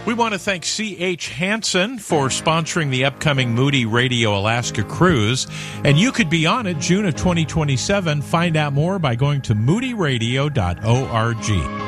We want to thank C.H. Hansen for sponsoring the upcoming Moody Radio Alaska cruise. And you could be on it June of 2027. Find out more by going to moodyradio.org.